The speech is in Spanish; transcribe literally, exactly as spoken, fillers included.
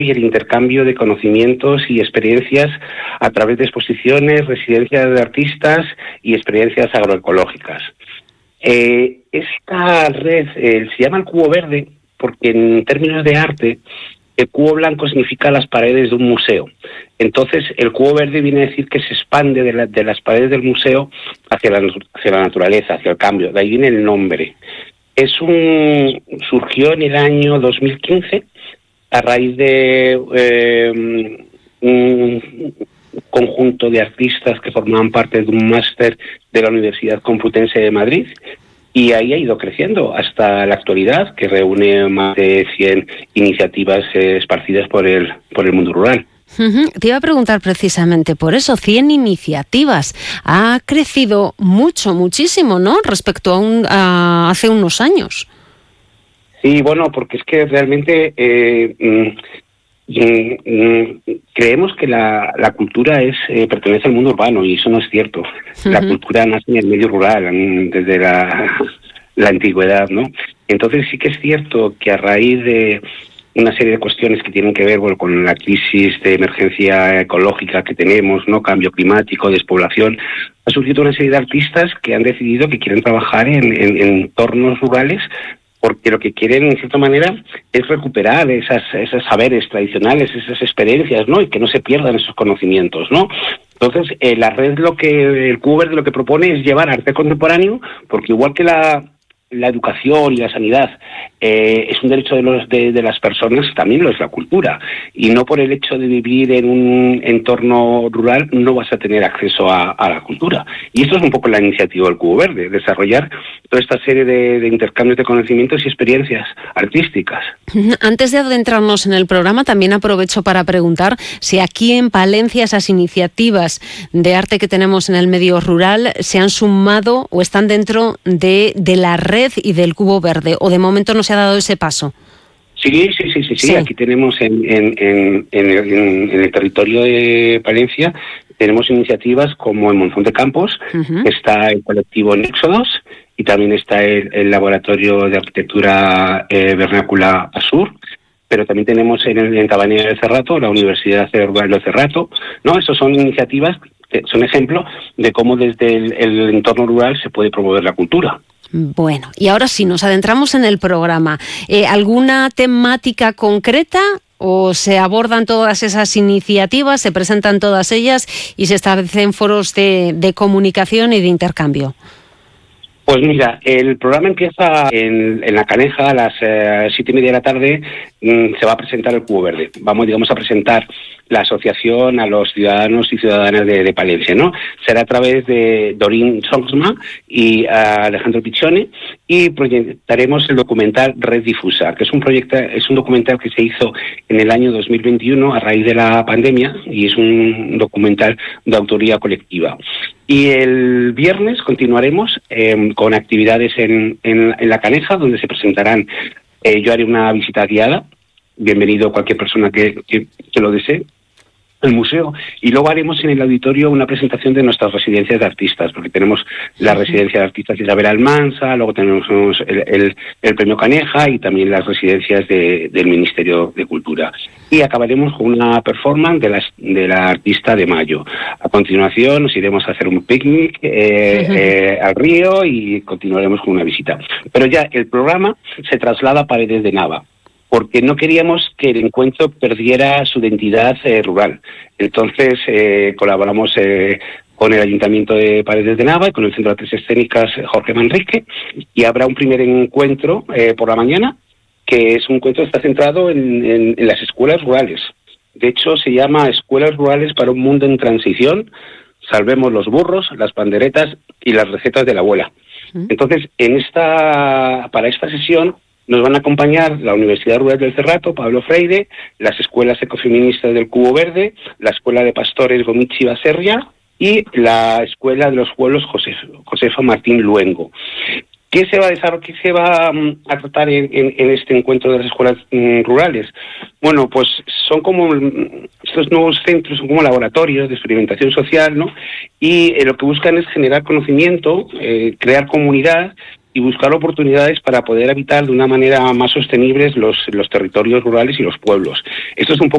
y el intercambio de conocimientos y experiencias a través de exposiciones, residencias de artistas y experiencias agroecológicas. Eh, esta red eh, se llama el Cubo Verde porque en términos de arte el cubo blanco significa las paredes de un museo. Entonces el cubo verde viene a decir que se expande de, la, de las paredes del museo hacia la, hacia la naturaleza, hacia el cambio. De ahí viene el nombre. Es un surgió en el año dos mil quince a raíz de eh, un conjunto de artistas que formaban parte de un máster de la Universidad Complutense de Madrid, y ahí ha ido creciendo hasta la actualidad, que reúne más de cien iniciativas eh, esparcidas por el, por el mundo rural. Uh-huh. Te iba a preguntar precisamente por eso, cien iniciativas. Ha crecido mucho, muchísimo, ¿no?, respecto a, un, a hace unos años. Sí, bueno, porque es que realmente eh, mm, mm, creemos que la, la cultura es eh, pertenece al mundo urbano, y eso no es cierto. Uh-huh. La cultura nace en el medio rural, en, desde la, la antigüedad, ¿no? Entonces sí que es cierto que a raíz de una serie de cuestiones que tienen que ver, bueno, con la crisis de emergencia ecológica que tenemos, ¿no?, cambio climático, despoblación, ha surgido una serie de artistas que han decidido que quieren trabajar en, en, en entornos rurales, porque lo que quieren, en cierta manera, es recuperar esas, esos saberes tradicionales, esas experiencias, ¿no?, y que no se pierdan esos conocimientos, ¿no? Entonces, eh, la red, lo que el Cubo Verde lo que propone es llevar arte contemporáneo, porque igual que la, la educación y la sanidad eh, es un derecho de, los, de, de las personas, también lo es la cultura. Y no por el hecho de vivir en un entorno rural no vas a tener acceso a, a la cultura. Y esto es un poco la iniciativa del Cubo Verde, desarrollar toda esta serie de, de intercambios de conocimientos y experiencias artísticas. Antes de adentrarnos en el programa, también aprovecho para preguntar si aquí en Palencia esas iniciativas de arte que tenemos en el medio rural se han sumado o están dentro de, de la red y del Cubo Verde, o de momento no se ha dado ese paso. Sí, sí, sí, sí, sí. sí. Aquí tenemos en, en, en, en, el, en el territorio de Palencia, tenemos iniciativas como en Monzón de Campos, uh-huh. está el colectivo Néxodos, y también está el, el laboratorio de arquitectura eh, vernácula Asur, pero también tenemos en, en Cabanillas del Cerrato la Universidad Rural del Cerrato, ¿no? Esas son iniciativas que son ejemplo de cómo desde el, el entorno rural se puede promover la cultura. Bueno, y ahora sí, nos adentramos en el programa. Eh, ¿Alguna temática concreta o se abordan todas esas iniciativas, se presentan todas ellas y se establecen foros de, de comunicación y de intercambio? Pues mira, el programa empieza en, en La Caneja a las eh, siete y media de la tarde. Mmm, se va a presentar el Cubo Verde. Vamos, digamos, a presentar la asociación a los ciudadanos y ciudadanas de, de Palencia, ¿no? Será a través de Dorín Songsma y uh, Alejandro Pichone, y proyectaremos el documental Red Difusa, que es un proyecto, es un documental que se hizo en el año dos mil veintiuno a raíz de la pandemia, y es un documental de autoría colectiva. Y el viernes continuaremos eh, con actividades en, en, en La Caneja, donde se presentarán, eh, yo haré una visita guiada, bienvenido cualquier persona que, que, que lo desee, el museo, y luego haremos en el auditorio una presentación de nuestras residencias de artistas, porque tenemos la residencia de artistas Isabel Almansa, luego tenemos el, el, el premio Caneja y también las residencias de, del Ministerio de Cultura. Y acabaremos con una performance de la, de la artista de Mayo. A continuación nos iremos a hacer un picnic eh, eh, al río y continuaremos con una visita. Pero ya el programa se traslada a Paredes de Nava, porque no queríamos que el encuentro perdiera su identidad eh, rural. Entonces eh, colaboramos eh, con el Ayuntamiento de Paredes de Nava y con el Centro de Artes Escénicas Jorge Manrique, y habrá un primer encuentro eh, por la mañana, que es un encuentro que está centrado en, en, en las escuelas rurales. De hecho, se llama Escuelas Rurales para un Mundo en Transición, salvemos los burros, las panderetas y las recetas de la abuela. Entonces, en esta para esta sesión nos van a acompañar la Universidad Rural del Cerrato, Pablo Freire, las escuelas ecofeministas del Cubo Verde, la Escuela de Pastores Gomichi Baserria y la Escuela de los Pueblos Josef, Josefa Martín Luengo. ¿Qué se va a desarrollar, qué se va a tratar en, en, en este encuentro de las escuelas mm, rurales? Bueno, pues son como estos nuevos centros, son como laboratorios de experimentación social, ¿no? Y eh, lo que buscan es generar conocimiento, eh, crear comunidad y buscar oportunidades para poder habitar de una manera más sostenible los, los territorios rurales y los pueblos. Esto es un poco